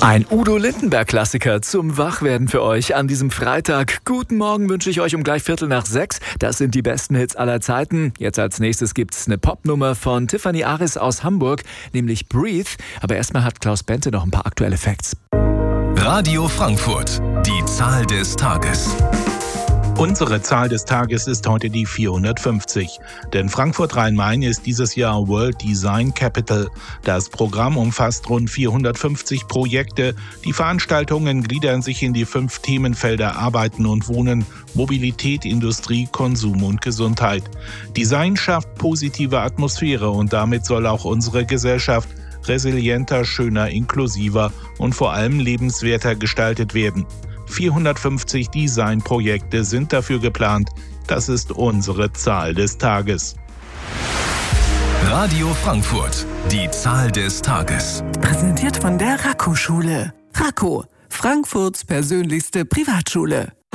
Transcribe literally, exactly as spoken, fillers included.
Ein Udo Lindenberg-Klassiker zum Wachwerden für euch an diesem Freitag. Guten Morgen wünsche ich euch um gleich Viertel nach sechs. Das sind die besten Hits aller Zeiten. Jetzt als nächstes gibt's eine Popnummer von Tiffany Aris aus Hamburg, nämlich Breathe. Aber erstmal hat Klaus Bente noch ein paar aktuelle Facts. Radio Frankfurt, die Zahl des Tages. Unsere Zahl des Tages ist heute die vierhundertfünfzig, denn Frankfurt-Rhein-Main ist dieses Jahr World Design Capital. Das Programm umfasst rund vierhundertfünfzig Projekte. Die Veranstaltungen gliedern sich in die fünf Themenfelder Arbeiten und Wohnen, Mobilität, Industrie, Konsum und Gesundheit. Design schafft positive Atmosphäre und damit soll auch unsere Gesellschaft resilienter, schöner, inklusiver und vor allem lebenswerter gestaltet werden. vierhundertfünfzig Designprojekte sind dafür geplant. Das ist unsere Zahl des Tages. Radio Frankfurt, die Zahl des Tages. Präsentiert von der Raco-Schule. Raco, Frankfurts persönlichste Privatschule.